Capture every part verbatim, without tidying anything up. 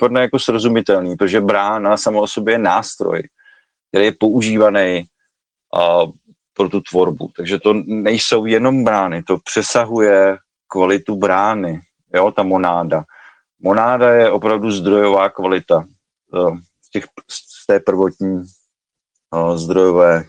úplně jako srozumitelný, protože brána samo o sobě je nástroj, který je používaný uh, pro tu tvorbu. Takže to nejsou jenom brány, to přesahuje kvalitu brány, jo, ta monáda. Monáda je opravdu zdrojová kvalita uh, z, těch, z té prvotní uh, zdrojové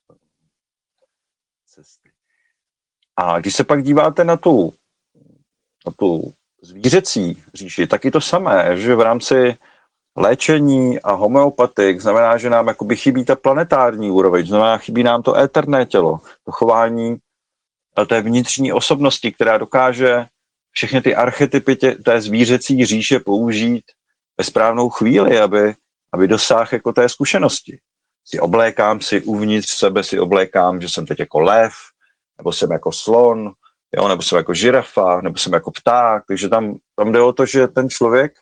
cesty. A když se pak díváte na tu, na tu zvířecí říši, tak je to samé, že v rámci léčení a homeopatik znamená, že nám jakoby chybí ta planetární úroveň, znamená chybí nám to éterné tělo, to chování té vnitřní osobnosti, která dokáže všechny ty archetypy tě, té zvířecí říše použít ve správnou chvíli, aby, aby dosáhl jako té zkušenosti. Si oblékám si uvnitř sebe, si oblékám, že jsem teď jako lev, nebo jsem jako slon, jo, nebo jsem jako žirafa, nebo jsem jako pták, takže tam, tam jde o to, že ten člověk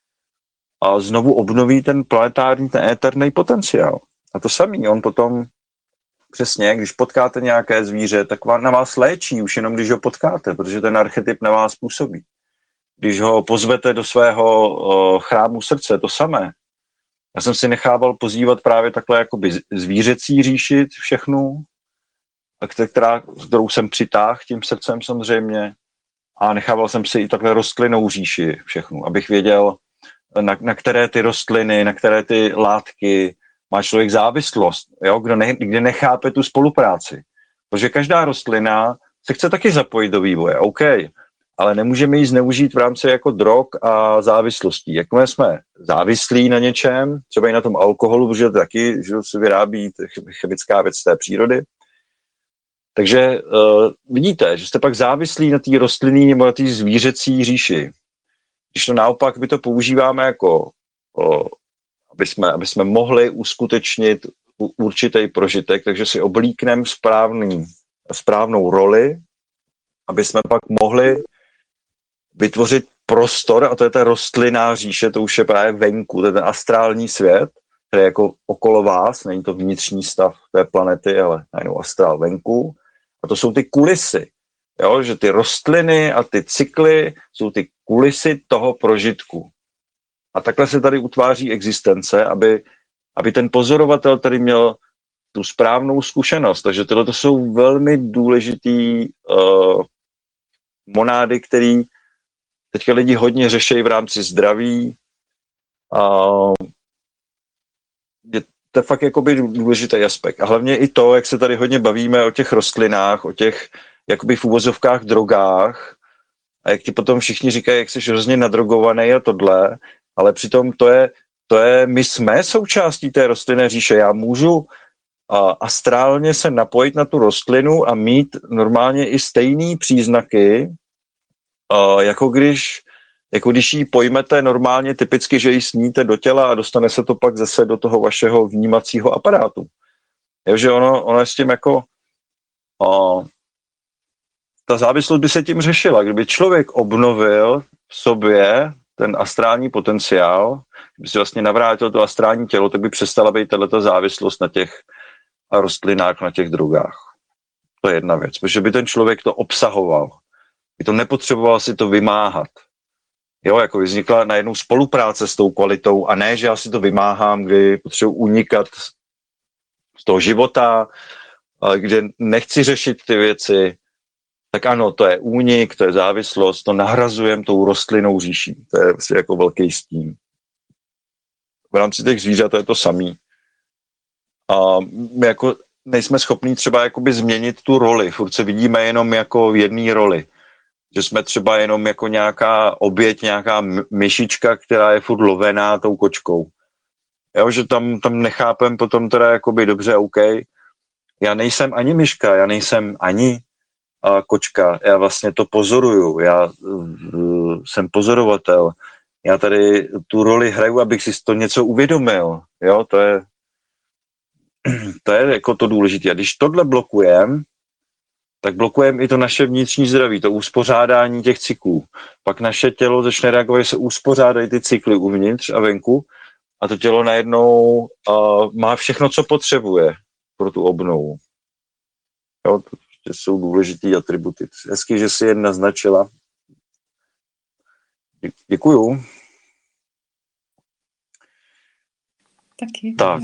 a znovu obnoví ten planetární, ten éterný potenciál. A to samý, on potom přesně, když potkáte nějaké zvíře, tak vám na vás léčí, už jenom když ho potkáte, protože ten archetyp na vás působí. Když ho pozvete do svého uh, chrámu srdce, to samé. Já jsem si nechával pozývat právě takhle jakoby zvířecí říši všechnu, která, kterou jsem přitáhl tím srdcem samozřejmě, a nechával jsem si i takhle rostlinnou říši všechnu, abych věděl, na, na které ty rostliny, na které ty látky má člověk závislost, jo? Kdo ne, kde nechápe tu spolupráci. Protože každá rostlina se chce taky zapojit do vývoje, OK, ale nemůžeme ji zneužít v rámci jako drog a závislostí. Jakmile jsme závislí na něčem, třeba i na tom alkoholu, protože to taky že se vyrábí chemická věc z té přírody. Takže uh, vidíte, že jste pak závislí na té rostlinné nebo na té zvířecí říši. Když to naopak my to používáme jako, uh, aby, jsme, aby jsme mohli uskutečnit určitý prožitek, takže si oblíkneme správný, správnou roli, aby jsme pak mohli vytvořit prostor, a to je ta rostlinná říše, to už je právě venku, to je ten astrální svět, který je jako okolo vás, není to vnitřní stav té planety, ale najednou astrál venku. A to jsou ty kulisy, jo? Že ty rostliny a ty cykly jsou ty kulisy toho prožitku. A takhle se tady utváří existence, aby, aby ten pozorovatel tady měl tu správnou zkušenost. Takže tyhle to jsou velmi důležitý uh, monády, který teďka lidi hodně řeší v rámci zdraví. Uh, je, to je fakt jakoby důležitý aspekt. A hlavně i to, jak se tady hodně bavíme o těch rostlinách, o těch jakoby v uvozovkách drogách, a jak ti potom všichni říkají, jak jsi hrozně nadrogovaný a tohle, ale přitom to je, to je, my jsme součástí té rostlinné říše. Já můžu a, astrálně se napojit na tu rostlinu a mít normálně i stejný příznaky, a, jako když jako když ji pojmete normálně typicky, že ji sníte do těla a dostane se to pak zase do toho vašeho vnímacího aparátu. Je, že ono, ono je s tím jako a, ta závislost by se tím řešila. Kdyby člověk obnovil v sobě ten astrální potenciál, kdyby si vlastně navrátil to astrální tělo, tak by přestala být tato závislost na těch rostlinách, na těch drogách. To je jedna věc, protože by ten člověk to obsahoval. By to nepotřeboval si to vymáhat. Jo, jako vznikla najednou spolupráce s tou kvalitou a ne, že já si to vymáhám, kdy potřebuji unikat z toho života, kde nechci řešit ty věci, tak ano, to je únik, to je závislost, to nahrazujem tou rostlinnou říší. To je vlastně jako velký stín. V rámci těch zvířat to je to samý. A my jako nejsme schopní třeba jakoby změnit tu roli. Furt se vidíme jenom jako v jedné roli. Že jsme třeba jenom jako nějaká oběť, nějaká myšička, která je furt lovená tou kočkou. Jo, že tam, tam nechápem potom teda jakoby dobře, OK. Já nejsem ani myška, já nejsem ani a kočka, já vlastně to pozoruju, já uh, jsem pozorovatel, já tady tu roli hraju, abych si to něco uvědomil, jo, to je to je jako to důležité. A když tohle blokujeme, tak blokujeme i to naše vnitřní zdraví, to uspořádání těch cyklů. Pak naše tělo začne reagovat, že se uspořádají ty cykly uvnitř a venku a to tělo najednou uh, má všechno, co potřebuje pro tu obnovu. Jo, to jsou důležitý atributy. Hezky, že si je naznačila. Děkuju. taky. Tak.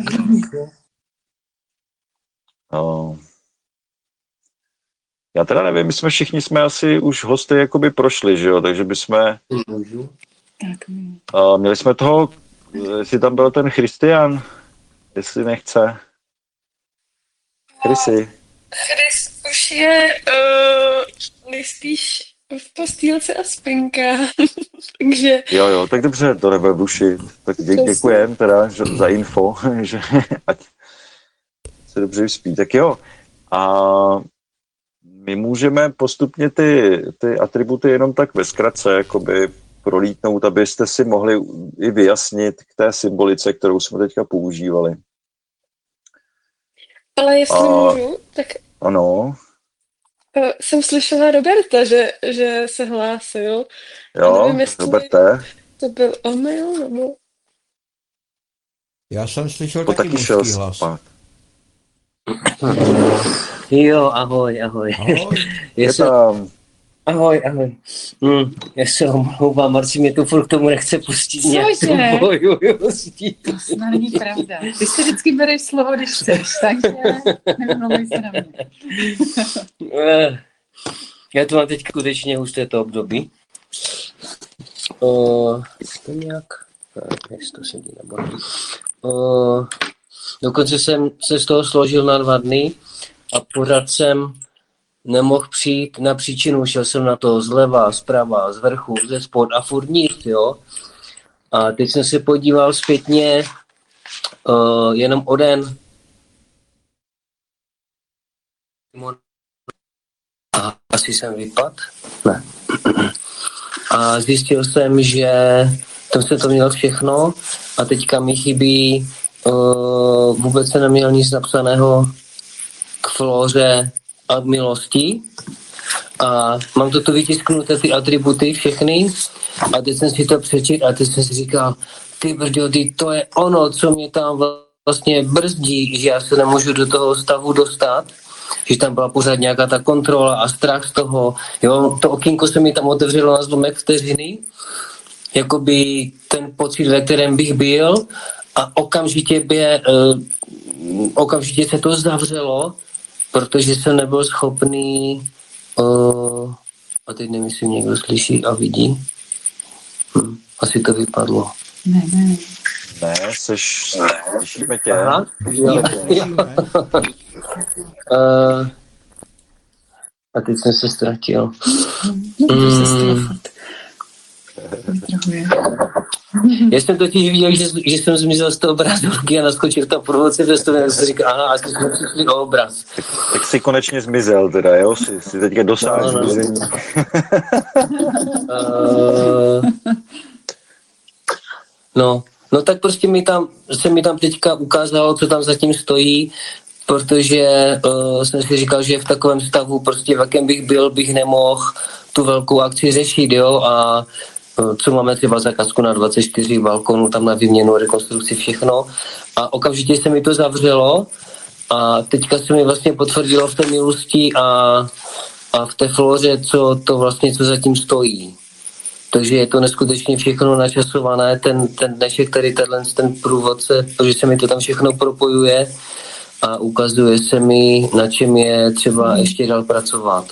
No. Já teda nevím, my jsme všichni jsme asi už hosty jakoby prošli, že jo, takže bychom... Tak. Uh, měli jsme toho, jestli tam byl ten Christian, jestli nechce. Chrisy. Chris už je uh, nejspíš v postýlce a spinka, takže... Jo, jo, tak dobře, to nebude bušit. Tak dě, děkujem teda že, za info, že ať se dobře vyspí. Tak jo, a my můžeme postupně ty, ty atributy jenom tak ve zkratce jakoby prolítnout, abyste si mohli i vyjasnit k té symbolice, kterou jsme teďka používali. Ale jestli a, můžu, tak... Ano. Uh, jsem slyšela Roberta, že, že se hlásil. Jo, nevím, Roberte. To byl omyl, nebo... Já jsem slyšel to taky, taky šel hlas. Spát. Jo, ahoj, ahoj. Ahoj. Je jsem... tam. Ahoj, ahoj. Hm, já se omlouvám, Marci mě to furt k tomu nechce pustit. Cože? Bojuju s tím. To snad není pravda. Ty si vždycky bereš slovo, když chceš, takže nevymlouvej se na mě. Já to mám teď skutečně už této období. Uh, to nějak... Jestli to sedí nebo... Uh, dokonce jsem se z toho složil na dva dny a pořád jsem nemohl přijít na příčinu, šel jsem na to zleva, zprava, z vrchu, ze spod a furt nic, jo. A teď jsem se podíval zpětně uh, jenom o den. A asi jsem vypadl? Ne. A zjistil jsem, že tam jsem to měl všechno a teďka mi chybí, uh, vůbec jsem neměl nic napsaného k flóře a milosti. A mám to tu vytisknuté, ty atributy všechny. A teď jsem si to přečetl a teď jsem si říkal, ty brďo, ty, to je ono, co mě tam vlastně brzdí, že já se nemůžu do toho stavu dostat. Že tam byla pořád nějaká ta kontrola a strach z toho. Jo, to okýnko se mi tam otevřelo na zlomek vteřiny. Jakoby ten pocit, ve kterém bych byl a okamžitě, by, uh, okamžitě se to zavřelo, protože jsem nebyl schopný, uh, a teď nevím, jestli někdo slyší a vidí. Hm, asi to vypadlo. Ne, ne. Ne, seš, slyšíme tě. Aha, jo, jo. uh, a teď jsem se ztratil. No, se Mm. Vytrhuje. Já jsem totiž viděl, že, že jsem zmizel z toho obrazovky a naskočil tam provoce ve stově, tak jsem říkal, aha, asi jsme přišli o obraz. Tak, tak jsi konečně zmizel teda, jo? Jsi, jsi teďka dosáhl No, no. zmizení. uh, no, no tak prostě mi tam, se mi tam teďka ukázalo, co tam zatím stojí, protože uh, jsem si říkal, že v takovém stavu, prostě v jakém bych byl, bych nemohl tu velkou akci řešit, jo, a co máme třeba zakázku na dvacet čtyři balkonů, tam na výměnu, rekonstrukci, všechno. A okamžitě se mi to zavřelo a teďka se mi vlastně potvrdilo v té milosti a, a v té flóře, co to vlastně, co zatím stojí. Takže je to neskutečně všechno načasované, ten, ten dnešek, tady tenhle, ten průvodce, protože se mi to tam všechno propojuje a ukazuje se mi, na čem je třeba ještě dál pracovat.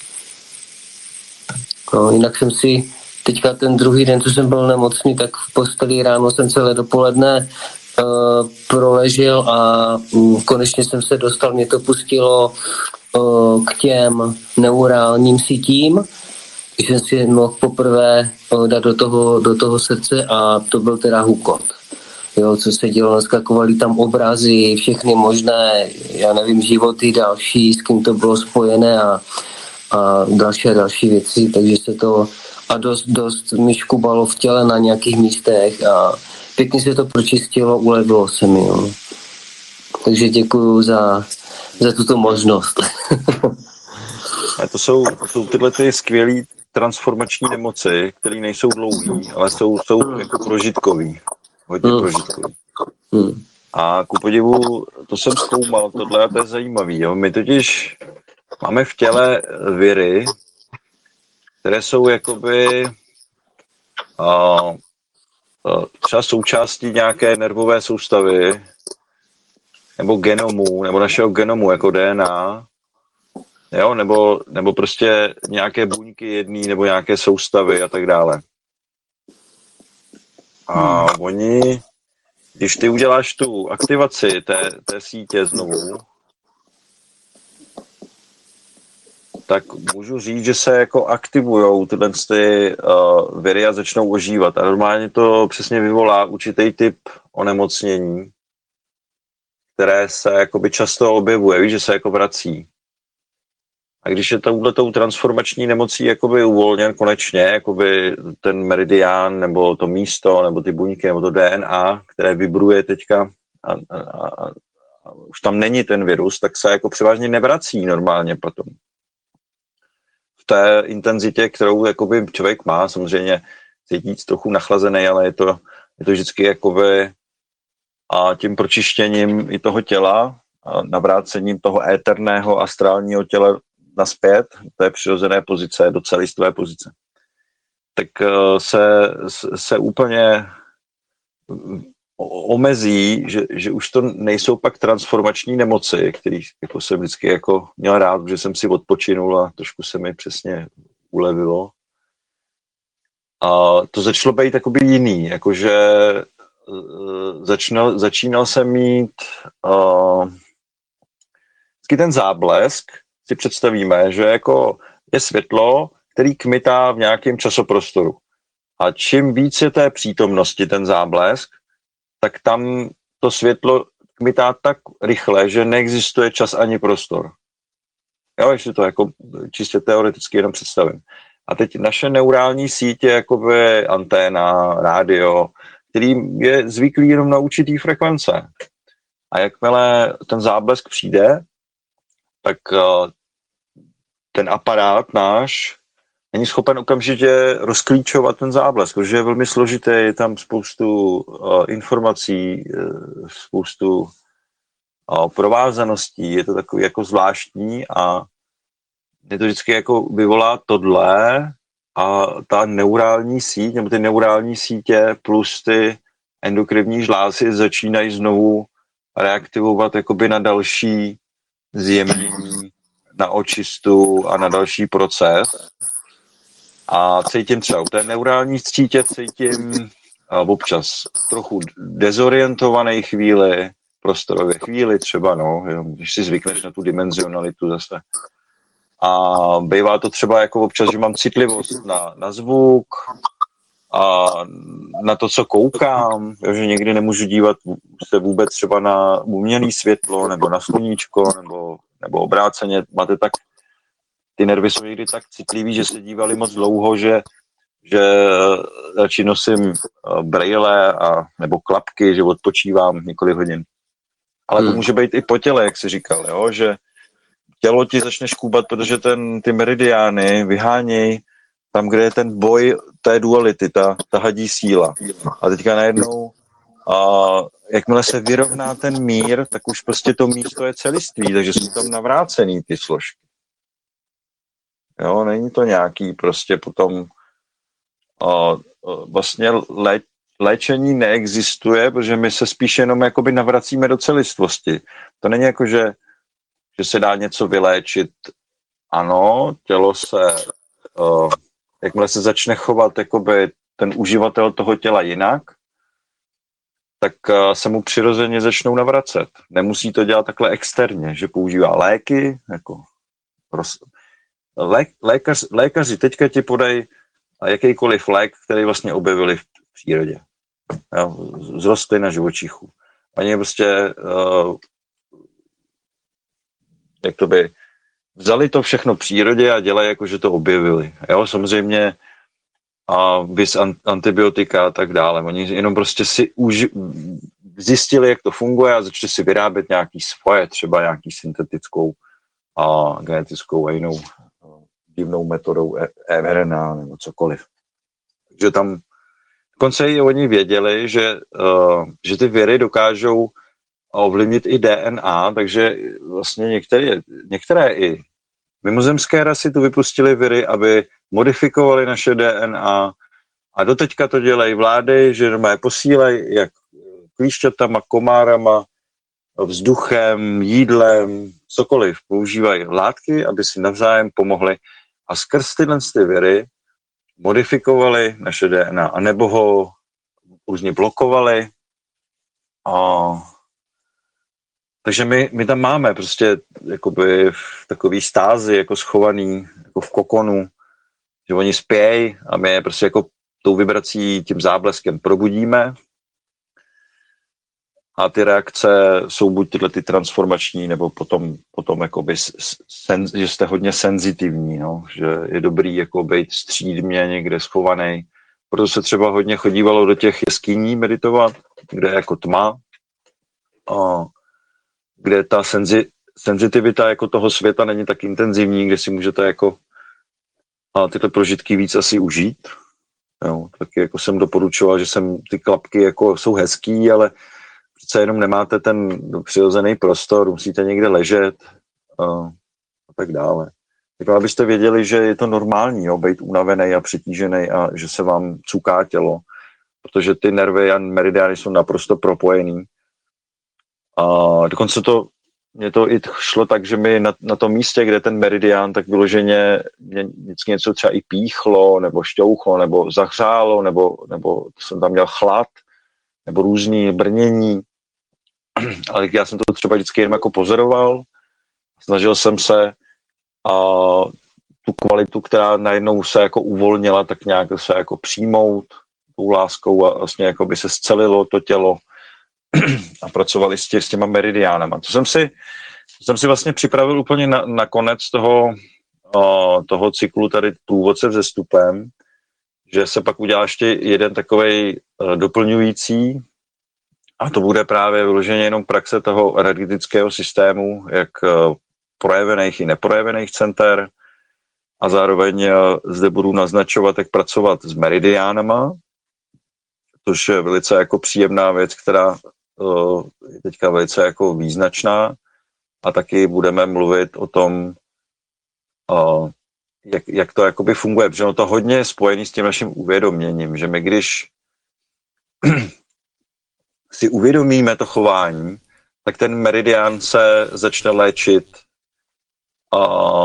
No, jinak jsem si teďka ten druhý den, co jsem byl nemocný, tak v posteli ráno jsem celé dopoledne uh, proležel a um, konečně jsem se dostal, mě to pustilo uh, k těm neurálním sítím, když jsem si mohl poprvé uh, dát do toho, do toho srdce a to byl teda hukot. Jo, co se dělo, naskakovaly tam obrazy, všechny možné, já nevím, životy další, s kým to bylo spojené a, a další a další věci, takže se to a dost, dost mi škubalo v těle na nějakých místech a pěkně se to pročistilo, ulevilo se mi. Jo. Takže děkuju za, za tuto možnost. A to jsou, to jsou tyhle ty skvělé transformační nemoci, které nejsou dlouhé, ale jsou, jsou jako prožitkový. Hodně Hmm. prožitkový. Hmm. A ku podivu, to jsem zkoumal, tohle a to je zajímavý. Jo. My totiž máme v těle viry, které jsou jakoby uh, třeba součástí nějaké nervové soustavy nebo genomu, nebo našeho genomu jako D N A, jo, nebo, nebo prostě nějaké buňky jedný, nebo nějaké soustavy a tak dále. A hmm. oni, když ty uděláš tu aktivaci té, té sítě znovu, tak můžu říct, že se jako aktivujou tyhle ty uh, viry a začnou ožívat. A normálně to přesně vyvolá určitý typ onemocnění, které se jakoby často objevuje, víš, že se jako vrací. A když je touhletou transformační nemocí jakoby uvolněn konečně, jakoby ten meridián, nebo to místo, nebo ty buňky, nebo to D N A, které vibruje teďka a, a, a, a už tam není ten virus, tak se jako převážně nevrací normálně potom. V té intenzitě, kterou jakoby člověk má, samozřejmě cítí trochu nachlazený, ale je to, je to vždycky jakoby a tím pročištěním i toho těla, a navrácením toho éterného astrálního těla naspět, to je přirozené pozice, do celistvé pozice, tak se, se úplně omezí, že, že už to nejsou pak transformační nemoci, které jako jsem vždycky jako měl rád, že jsem si odpočinul a trošku se mi přesně ulevilo. A to začalo být jakoby jiný, jakože začínal, začínal jsem mít uh, ten záblesk, si představíme, že jako je světlo, který kmitá v nějakém časoprostoru. A čím víc je té přítomnosti ten záblesk, tak tam to světlo kmitá tak rychle, že neexistuje čas ani prostor. Jo, ještě to jako čistě teoreticky jenom představím. A teď naše neurální sítě, jakoby anténa, rádio, který je zvyklý jenom na určitý frekvence. A jakmile ten záblesk přijde, tak ten aparát náš není schopen okamžitě rozklíčovat ten záblesk, protože je velmi složitý, je tam spoustu uh, informací, uh, spoustu uh, provázaností, je to takový jako zvláštní a je to vždycky jako vyvolá tohle a ta neurální síť, nebo ty neurální sítě plus ty endokrinní žlázy začínají znovu reaktivovat jakoby na další zjemnění, na očistu a na další proces. A cítím třeba u té neurální sítě, cítím občas trochu dezorientovaný chvíli, prostorově chvíli třeba, no, když si zvykneš na tu dimenzionalitu zase. A bývá to třeba jako občas, že mám citlivost na, na zvuk a na to, co koukám, že někdy nemůžu dívat se vůbec třeba na umělé světlo nebo na sluníčko nebo, nebo obráceně. Máte tak, ty nervy jsou někdy tak citlivý, že se dívali moc dlouho, že, že radši nosím brejle a, nebo klapky, že odpočívám několik hodin. Ale to hmm. může být i po těle, jak jsi říkal, jo? Že tělo ti začne škůbat, protože ten, ty meridiány vyhánějí tam, kde je ten boj té duality, ta, ta hadí síla. A teďka najednou, a jakmile se vyrovná ten mír, tak už prostě to místo je celiství, takže jsou tam navrácený ty složky. Jo, není to nějaký prostě potom a, vlastně lé, léčení neexistuje, protože my se spíš jenom jakoby navracíme do celistvosti. To není jako, že, že se dá něco vyléčit. Ano, tělo se, uh, jakmile se začne chovat jakoby ten uživatel toho těla jinak, tak uh, se mu přirozeně začnou navracet. Nemusí to dělat takhle externě, že používá léky, jako roz... Lé, lékař, lékaři teďka ti podají jakýkoliv lék, který vlastně objevili v přírodě. Jo, z rostlin a živočichů. Oni prostě uh, jak to by vzali to všechno v přírodě a dělají jako, že to objevili. Jo, samozřejmě a vys antibiotika a tak dále. Oni jenom prostě si už zjistili, jak to funguje a začali si vyrábět nějaký svoje, třeba nějaký syntetickou a genetickou a jinou divnou metodou em er en á nebo cokoliv. Takže tam dokonce i oni věděli, že, uh, že ty viry dokážou ovlivnit i dé en á, takže vlastně některé, některé i mimozemské rasy tu vypustily viry, aby modifikovali naše dé en á A doteďka to dělají vlády, že je posílají jak klíšťatama, komárama, vzduchem, jídlem, cokoliv. Používají látky, aby si navzájem pomohli a skrz tyhle ty viry modifikovali naše D N A, anebo ho různě blokovali. A takže my, my tam máme prostě jakoby v takový stázi, jako schovaný, jako v kokonu, že oni spějí a my je prostě jako tou vibrací, tím zábleskem probudíme. A ty reakce jsou buď tyhle ty transformační, nebo potom, potom jakoby sen, že jste hodně senzitivní, no? Že je dobrý jako být střídmě někde schovaný. Proto se třeba hodně chodívalo do těch jeskyní meditovat, kde je jako tma, a kde ta senzi, senzitivita jako toho světa není tak intenzivní, kde si můžete jako a tyhle prožitky víc asi užít. Jo, taky jako jsem doporučoval, že jsem ty klapky jako jsou hezký, ale přece jenom nemáte ten přirozený prostor, musíte někde ležet a, a tak dále. Tak abyste věděli, že je to normální, jo, být unavený a přetížený a že se vám cuká tělo, protože ty nervy a meridiány jsou naprosto propojený. A dokonce to, mě to i šlo tak, že mi na, na tom místě, kde ten meridián, tak vyloženě mě vždycky něco třeba i píchlo, nebo šťouchlo, nebo zahřálo, nebo, nebo jsem tam měl chlad, nebo různý brnění. Ale já jsem to třeba vždycky jen jako pozoroval. Snažil jsem se a tu kvalitu, která najednou se jako uvolnila, tak nějak se jako přijmout tou láskou a vlastně jako by se scelilo to tělo a pracovali s, tě, s těma meridiánama. To jsem si, to jsem si vlastně připravil úplně na, na konec toho, o, toho cyklu tady průvodce vzestupem, že se pak udělá ještě jeden takovej uh, doplňující a to bude právě vyloženě jenom praxe toho energetického systému, jak uh, projevených i neprojevených center a zároveň uh, zde budu naznačovat, jak pracovat s meridiánama, což je velice jako příjemná věc, která uh, je teďka velice jako význačná a taky budeme mluvit o tom, uh, Jak, jak to jakoby funguje, protože ono to hodně je spojený s tím naším uvědoměním, že my když si uvědomíme to chování, tak ten meridián se začne léčit a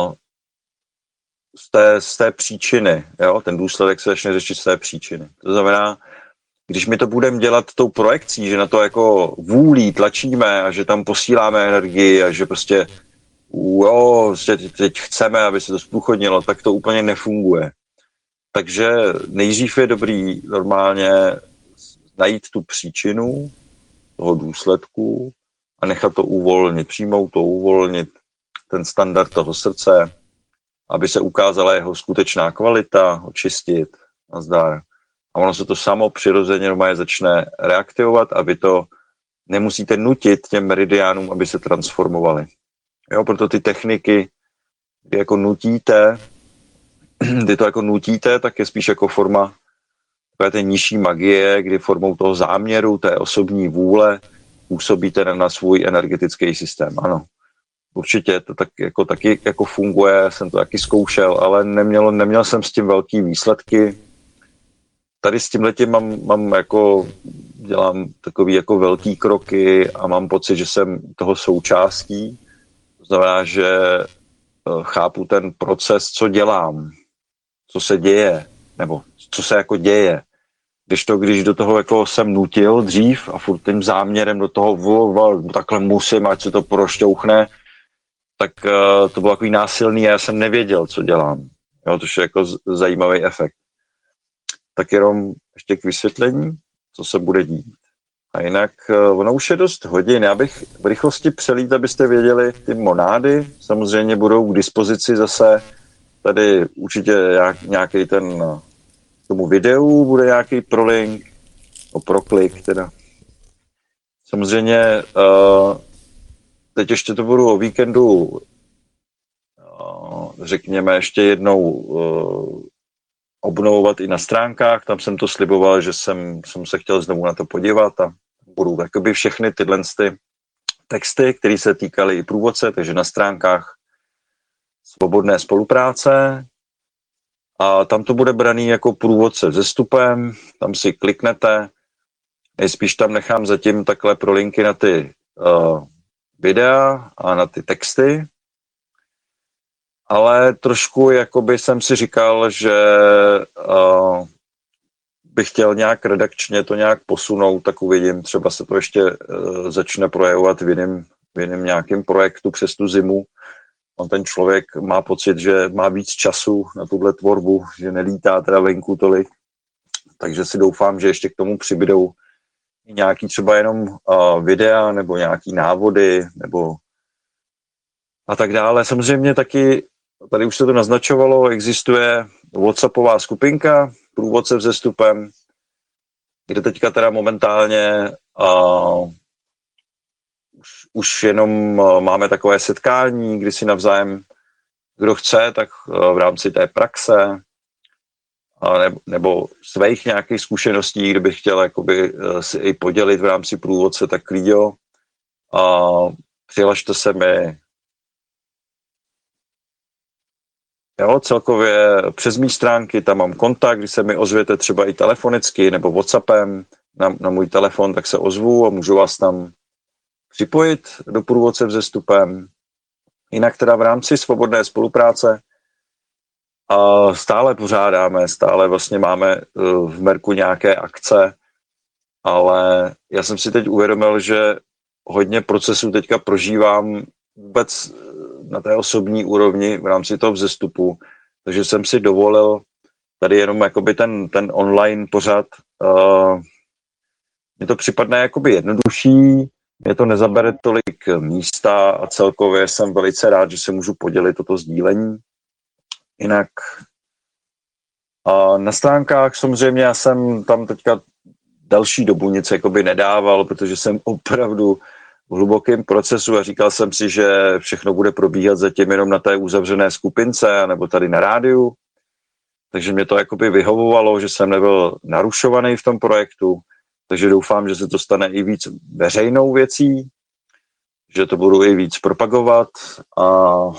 z té, z té příčiny, jo? Ten důsledek se začne řešit z té příčiny. To znamená, když my to budeme dělat tou projekcí, že na to jako vůlí tlačíme a že tam posíláme energii a že prostě jo, teď, teď chceme, aby se to zprůchodnilo, tak to úplně nefunguje. Takže nejdřív je dobrý normálně najít tu příčinu toho důsledku a nechat to uvolnit, přijmout to, uvolnit ten standard toho srdce, aby se ukázala jeho skutečná kvalita, očistit a zdar. A ono se to samo přirozeně normálně začne reaktivovat, aby to nemusíte nutit těm meridiánům, aby se transformovali. Jo, proto ty techniky, kdy jako nutíte, kdy to jako nutíte, tak je spíš jako forma takové té nižší magie, kdy formou toho záměru, té osobní vůle působíte na, na svůj energetický systém. Ano, určitě to tak jako, taky jako funguje, jsem to taky zkoušel, ale neměl, neměl jsem s tím velký výsledky. Tady s tímhletím mám, mám jako, dělám takový jako velký kroky a mám pocit, že jsem toho součástí. To znamená, že chápu ten proces, co dělám, co se děje, nebo co se jako děje. Když to, když do toho jako jsem nutil dřív a furt tím záměrem do toho vol, takhle musím, ať se to prošťouchne, tak uh, to bylo takový násilný a já jsem nevěděl, co dělám. Jo, to je jako z- zajímavý efekt. Tak jenom ještě k vysvětlení, co se bude dít. A jinak ono už je dost hodin. Já bych v rychlosti přelít, abyste věděli, ty monády samozřejmě budou k dispozici zase. Tady určitě nějaký ten, k tomu videu bude nějaký prolink, no proklik teda. Samozřejmě teď ještě to budu o víkendu, řekněme ještě jednou obnovovat i na stránkách, tam jsem to sliboval, že jsem, jsem se chtěl znovu na to podívat a budu jakoby všechny tyhle ty texty, které se týkaly i průvodce, takže na stránkách Svobodné spolupráce A tam to bude braný jako průvodce vzestupem, tam si kliknete, nejspíš tam nechám zatím takhle pro linky na ty uh, videa a na ty texty, ale trošku jakoby jsem si říkal, že uh, bych chtěl nějak redakčně to nějak posunout, tak uvidím, třeba se to ještě uh, začne projevovat v jiném, v jiném nějakém projektu přes tu zimu. On ten člověk má pocit, že má víc času na tuhle tvorbu, že nelítá teda venku tolik, takže si doufám, že ještě k tomu přibydou nějaký třeba jenom uh, videa nebo nějaký návody nebo a tak dále. Samozřejmě taky, tady už se to naznačovalo, existuje WhatsAppová skupinka průvodce vzestupem, kde teďka teda momentálně uh, už, už jenom uh, máme takové setkání, kdy si navzájem, kdo chce, tak uh, v rámci té praxe uh, nebo, nebo svých nějakých zkušeností, kdybych chtěl jakoby, uh, si i podělit v rámci průvodce, tak klíďo. Uh, přihlašte se mi jo, celkově přes mý stránky, tam mám kontakt, když se mi ozvěte třeba i telefonicky nebo WhatsAppem na, na můj telefon, tak se ozvu a můžu vás tam připojit do průvodce vzestupem. Jinak teda v rámci svobodné spolupráce a stále pořádáme, stále vlastně máme v Merku nějaké akce, ale já jsem si teď uvědomil, že hodně procesů teďka prožívám vůbec na té osobní úrovni v rámci toho vzestupu, takže jsem si dovolil tady jenom jakoby ten, ten online pořad. Uh, mně to připadne jakoby jednodušší, mě to nezabere tolik místa a celkově jsem velice rád, že se můžu podělit o to sdílení. Jinak uh, na stránkách samozřejmě já jsem tam teďka další dobu nic jakoby nedával, protože jsem opravdu v hlubokém procesu a říkal jsem si, že všechno bude probíhat zatím jenom na té uzavřené skupince nebo tady na rádiu. Takže mě to jakoby vyhovovalo, že jsem nebyl narušovaný v tom projektu, takže doufám, že se to stane i víc veřejnou věcí, že to budu i víc propagovat a, a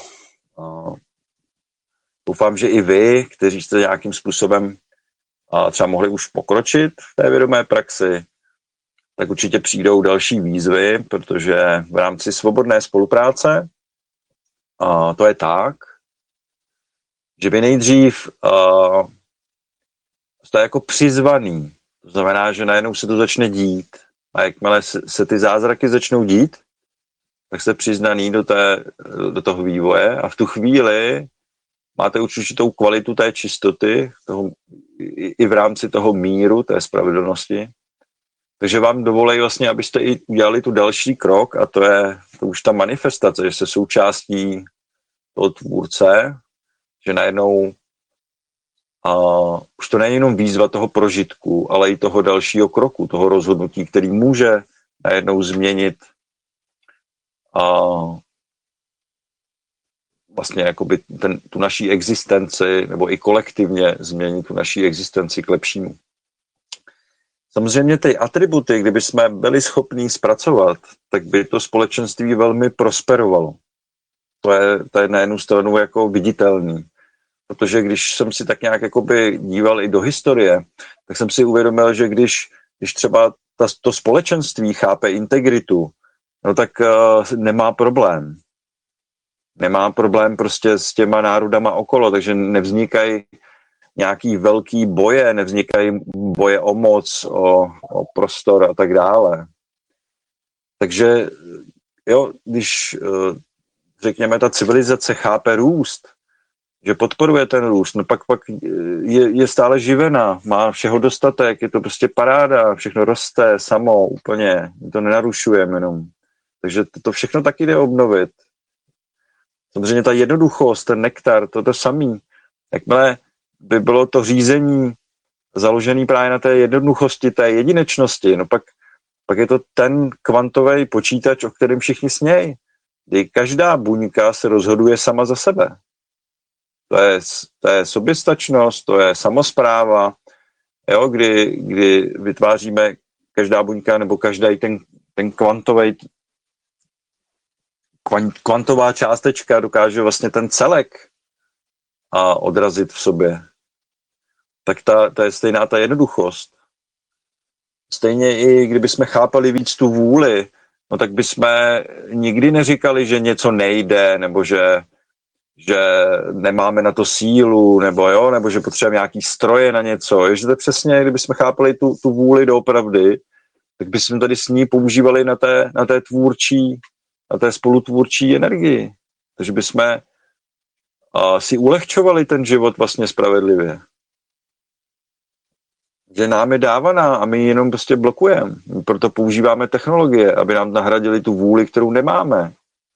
doufám, že i vy, kteří jste nějakým způsobem a třeba mohli už pokročit v té vědomé praxi, tak určitě přijdou další výzvy, protože v rámci svobodné spolupráce a to je tak, že vy nejdřív uh, jste jako přizvaný. To znamená, že najednou se to začne dít a jakmile se, se ty zázraky začnou dít, tak jste přiznaný do, té, do toho vývoje a v tu chvíli máte určitou kvalitu té čistoty toho, i, i v rámci toho míru, té spravedlnosti. Takže vám dovolej vlastně, abyste i udělali tu další krok a to je to už ta manifestace, že jste součástí toho tvůrce, že najednou a už to není jenom výzva toho prožitku, ale i toho dalšího kroku, toho rozhodnutí, který může najednou změnit a vlastně jakoby ten, tu naší existenci, nebo i kolektivně změnit tu naší existenci k lepšímu. Samozřejmě ty atributy, kdyby jsme byli schopní zpracovat, tak by to společenství velmi prosperovalo. To je, to je na jednu stranu jako viditelný. Protože když jsem si tak nějak jakoby díval i do historie, tak jsem si uvědomil, že když, když třeba ta, to společenství chápe integritu, no tak uh, nemá problém. Nemá problém prostě s těma národama okolo, takže nevznikají nějaký velký boje, nevznikají boje o moc, o, o prostor a tak dále. Takže jo, když řekněme, ta civilizace chápe růst, že podporuje ten růst, no pak, pak je, je stále živená, má všeho dostatek, je to prostě paráda, všechno roste samo, úplně, to nenarušujeme jenom. Takže to, to všechno taky jde obnovit. Samozřejmě ta jednoduchost, ten nektar, to to samý. Jakmile by bylo to řízení založené právě na té jednoduchosti, té jedinečnosti, no pak, pak je to ten kvantový počítač, o kterém všichni smějí. Kdy každá buňka se rozhoduje sama za sebe. To je, to je soběstačnost, to je samospráva, jo, kdy, kdy vytváříme každá buňka nebo každý ten, ten kvantový kvantová částečka dokáže vlastně ten celek a odrazit v sobě. tak ta, ta je stejná ta jednoduchost. Stejně i kdybychom chápali víc tu vůli, no tak bychom nikdy neříkali, že něco nejde, nebo že, že nemáme na to sílu, nebo jo, nebo že potřebujeme nějaký stroje na něco. Je, že to je přesně, kdybychom chápali tu, tu vůli doopravdy, tak bychom tady s ní používali na té, na té tvůrčí, na té spolutvůrčí energii. Takže bychom uh, si ulehčovali ten život vlastně spravedlivě. Že nám je dávaná a my ji jenom prostě blokujeme. Proto používáme technologie, aby nám nahradili tu vůli, kterou nemáme.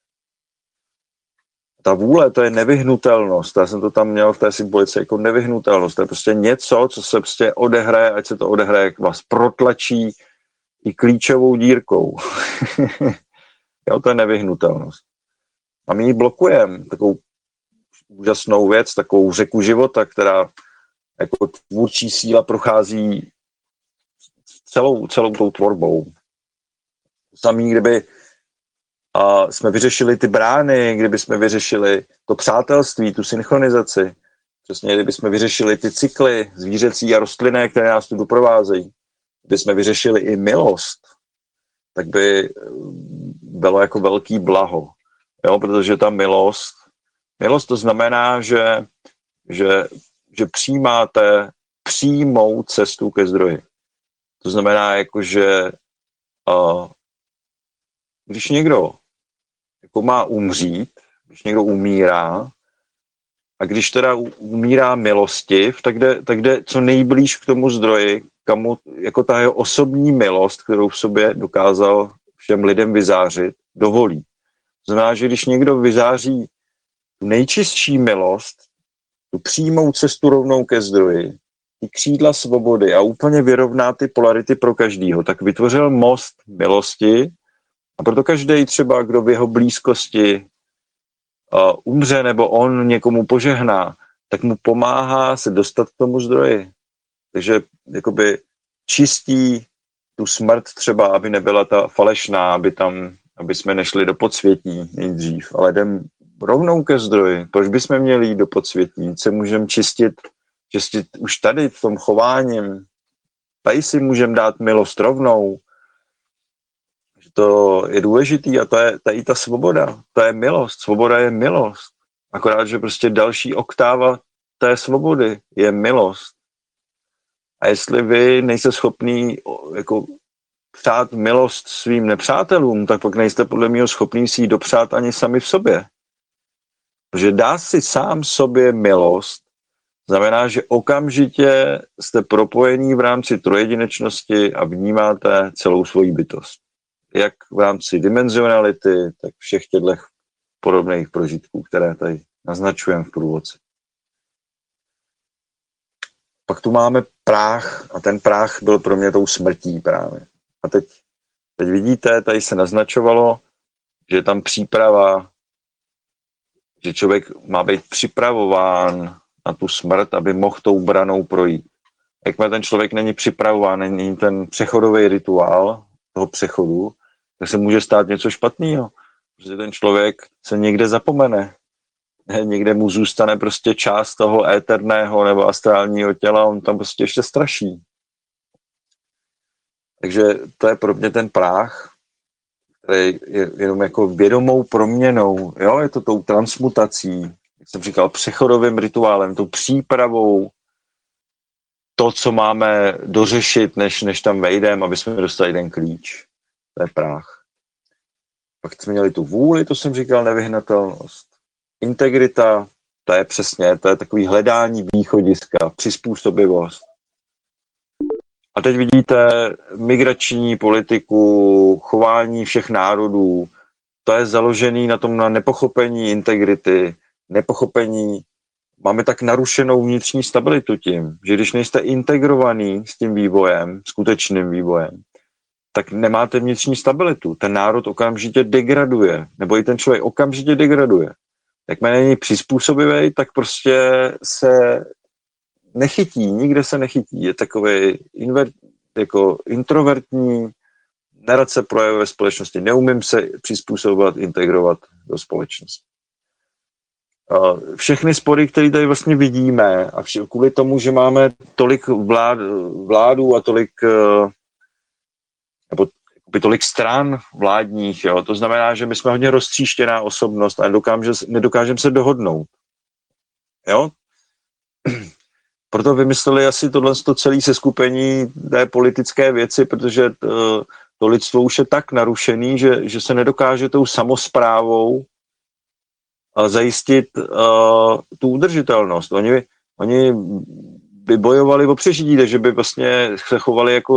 Ta vůle, to je nevyhnutelnost. Já jsem to tam měl v té symbolice jako nevyhnutelnost. To je prostě něco, co se prostě odehraje, ať se to odehraje, jak vás protlačí i klíčovou dírkou. Jo, to je nevyhnutelnost. A my ji blokujeme. Takovou úžasnou věc, takovou řeku života, která jako tvůrčí síla prochází celou, celou tou tvorbou. Samý, kdyby a jsme vyřešili ty brány, kdyby jsme vyřešili to přátelství, tu synchronizaci, přesně kdyby jsme vyřešili ty cykly zvířecí a rostlinné, které nás tu doprovázejí, kdyby jsme vyřešili i milost, tak by bylo jako velký blaho. Jo, protože ta milost, milost to znamená, že, že, že přijímáte přímou cestu ke zdroji. To znamená, jako, že uh, když někdo jako má umřít, když někdo umírá, a když teda umírá milostiv, tak jde, tak jde co nejblíž k tomu zdroji, kamu jako ta jeho osobní milost, kterou v sobě dokázal všem lidem vyzářit, dovolí. To znamená, že když někdo vyzáří tu nejčistší milost, tu přímou cestu rovnou ke zdroji, ty křídla svobody a úplně vyrovná ty polarity pro každýho, tak vytvořil most milosti a proto každý třeba, kdo v jeho blízkosti uh, umře nebo on někomu požehná, tak mu pomáhá se dostat k tomu zdroji. Takže jakoby čistí tu smrt třeba, aby nebyla ta falešná, aby tam, aby jsme nešli do podsvětí nejdřív, ale jdem rovnou ke zdroji. Proč bychom měli jít do podsvětí? Se můžeme čistit, čistit už tady v tom chováním. Tady si můžeme dát milost rovnou. To je důležitý a to je tady ta svoboda. To je milost. Svoboda je milost. Akorát, že prostě další oktáva té svobody je milost. A jestli vy nejste schopný jako přát milost svým nepřátelům, tak pak nejste podle mého schopný si ji dopřát ani sami v sobě. Protože dá si sám sobě milost, znamená, že okamžitě jste propojení v rámci trojedinečnosti a vnímáte celou svoji bytost. Jak v rámci dimenzionality, tak všech těchto podobných prožitků, které tady naznačujeme v průvodci. Pak tu máme práh a ten práh byl pro mě tou smrtí právě. A teď, teď vidíte, tady se naznačovalo, že je tam příprava, že člověk má být připravován na tu smrt, aby mohl tou branou projít. Jakmile ten člověk není připravován, není ten přechodový rituál toho přechodu, tak se může stát něco špatného. Protože ten člověk se někde zapomene. Někde mu zůstane prostě část toho éterného nebo astrálního těla, on tam prostě ještě straší. Takže to je pro mě ten práh, který je jenom jako vědomou proměnou. Jo? Je to tou transmutací, jak jsem říkal, přechodovým rituálem, tou přípravou, to, co máme dořešit, než, než tam vejdeme, aby jsme dostali ten klíč. To je práh. Pak jsme měli tu vůli, to jsem říkal, nevyhnatelnost. Integrita, to je přesně, to je takový hledání východiska, přizpůsobivost. A teď vidíte migrační politiku, chování všech národů, to je založený na tom na nepochopení integrity, nepochopení, máme tak narušenou vnitřní stabilitu tím, že když nejste integrovaný s tím vývojem, skutečným vývojem, tak nemáte vnitřní stabilitu. Ten národ okamžitě degraduje, nebo i ten člověk okamžitě degraduje. Jakmile není přizpůsobivý, tak prostě se nechytí, nikde se nechytí. Je takový inver, jako introvertní, nerad se projevuje ve společnosti, neumím se přizpůsobovat, integrovat do společnosti. všechny spory, které tady vlastně vidíme a vše, kvůli tomu, že máme tolik vlád, vládů a tolik nebo tolik stran vládních, jo, to znamená, že my jsme hodně roztříštěná osobnost a nedokážeme nedokážem se dohodnout. Jo? Proto vymysleli asi tohle celé seskupení té politické věci, protože to, to lidstvo už je tak narušený, že, že se nedokáže tou samosprávou zajistit uh, tu udržitelnost. Oni, oni by bojovali o přežití, takže by vlastně se chovali jako,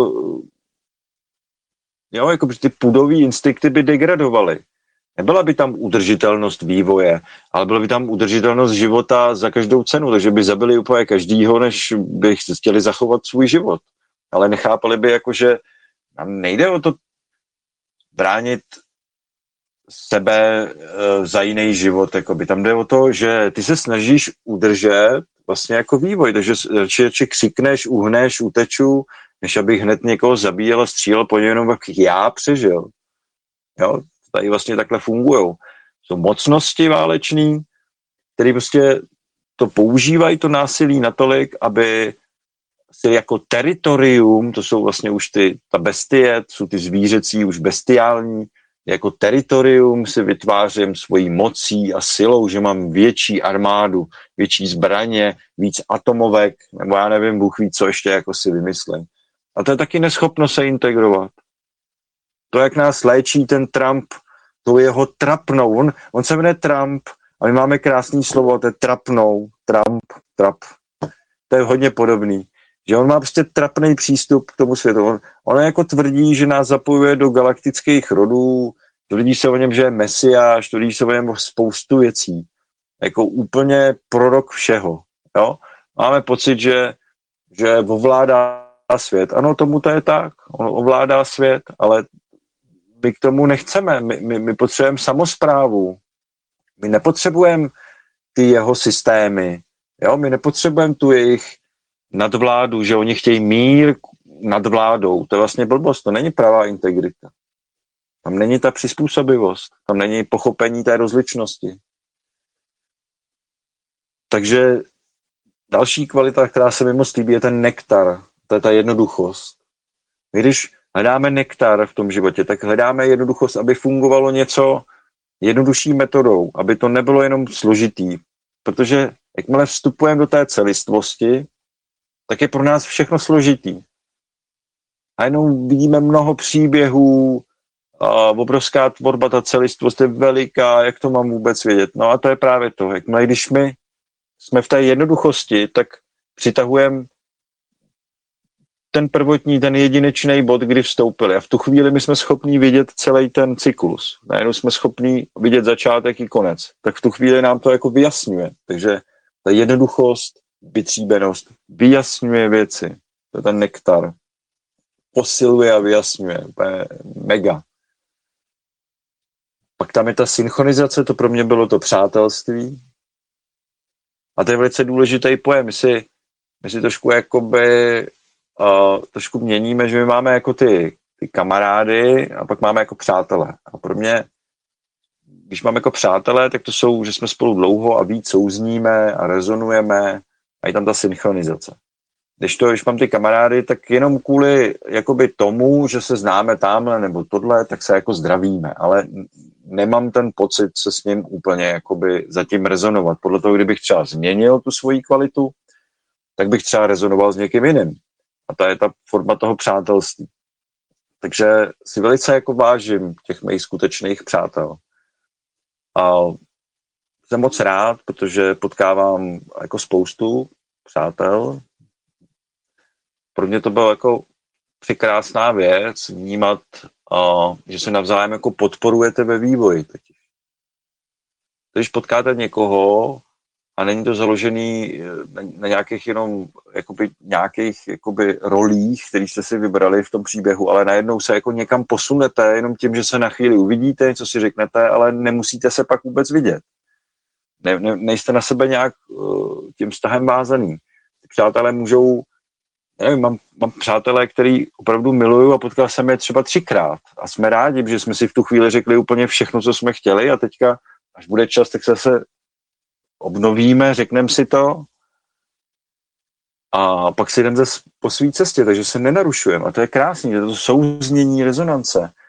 jo, jako ty půdový instinkty by degradovaly. Nebyla by tam udržitelnost vývoje, ale byla by tam udržitelnost života za každou cenu, takže by zabili úplně každýho, než by chtěli zachovat svůj život. Ale nechápali by, jako, že nám nejde o to bránit sebe e, za jiný život. Jakoby. Tam jde o to, že ty se snažíš udržet vlastně jako vývoj, takže či křikneš, uhneš, uteču, než abych hned někoho zabíjel a střílel po něm, jenom jak já přežil. Jo? Tady vlastně takhle fungujou. Jsou mocnosti válečný, které prostě to používají, to násilí natolik, aby si jako teritorium, to jsou vlastně už ty, ta bestie, jsou ty zvířecí, už bestiální, jako teritorium si vytvářím svojí mocí a silou, že mám větší armádu, větší zbraně, víc atomovek, nebo já nevím, Bůh ví, co ještě jako si vymyslím. A to je taky neschopnost se integrovat. To, jak nás léčí ten Trump, to jeho trapnou. On, on se jmenuje Trump a my máme krásný slovo, to je trapnou, Trump, trap. To je hodně podobný. Že on má prostě trapný přístup k tomu světu. On, on jako tvrdí, že nás zapojuje do galaktických rodů, tvrdí se o něm, že je mesiáš, tvrdí se o něm spoustu věcí. Jako úplně prorok všeho. Jo? Máme pocit, že, že ovládá svět. Ano, tomu to je tak. On ovládá svět, ale my k tomu nechceme. My, my, my potřebujeme samosprávu. My nepotřebujeme ty jeho systémy. Jo? My nepotřebujeme tu jejich nadvládu, že oni chtějí mír nad vládou. To je vlastně blbost, to není pravá integrita. Tam není ta přizpůsobivost, tam není pochopení té rozličnosti. Takže další kvalita, která se mi moc líbí, je ten nektar. To je ta jednoduchost. My když hledáme nektar v tom životě, tak hledáme jednoduchost, aby fungovalo něco jednodušší metodou, aby to nebylo jenom složitý. Protože jakmile vstupujeme do té celistvosti, tak je pro nás všechno složitý. A jenom vidíme mnoho příběhů, a obrovská tvorba, ta celistvost je veliká, jak to mám vůbec vědět. No a to je právě to. Jakmile když my jsme v té jednoduchosti, tak přitahujeme ten prvotní, ten jedinečný bod, kdy vstoupili. A v tu chvíli my jsme schopní vidět celý ten cyklus. Najednou jsme schopní vidět začátek i konec. Tak v tu chvíli nám to jako vyjasňuje. Takže ta jednoduchost, vytříbenost vyjasňuje věci. To je ten nektar. Posiluje a vyjasňuje. To je mega. Pak tam je ta synchronizace, to pro mě bylo to přátelství. A to je velice důležitý pojem. My si, my si trošku jakoby uh, trošku měníme, že my máme jako ty, ty kamarády a pak máme jako přátelé. A pro mě, když máme jako přátelé, tak to jsou, že jsme spolu dlouho a víc souzníme a rezonujeme a je tam ta synchronizace. Když to, když mám ty kamarády, tak jenom kvůli jakoby tomu, že se známe tamhle nebo tohle, tak se jako zdravíme, ale nemám ten pocit se s ním úplně jakoby zatím rezonovat. Podle toho, kdybych třeba změnil tu svoji kvalitu, tak bych třeba rezonoval s někým jiným. A to je ta forma toho přátelství. Takže si velice jako vážím těch mých skutečných přátel. A jsem moc rád, protože potkávám jako spoustu přátel. Pro mě to bylo jako překrásná věc vnímat, uh, že se navzájem jako podporujete ve vývoji. Totiž. Když potkáte někoho a není to založený na, na nějakých jenom jakoby, nějakých jakoby, rolích, které jste si vybrali v tom příběhu, ale najednou se jako někam posunete jenom tím, že se na chvíli uvidíte, co si řeknete, ale nemusíte se pak vůbec vidět. Ne, ne, nejste na sebe nějak uh, tím vztahem vázaný. Ty přátelé můžou nevím, mám, mám přátelé, který opravdu miluju a potkal jsem je třeba třikrát. A jsme rádi, že jsme si v tu chvíli řekli úplně všechno, co jsme chtěli a teďka, až bude čas, tak se zase obnovíme, řekneme si to a pak si jdeme po své cestě, takže se nenarušujeme. A to je krásný, to souznění rezonance.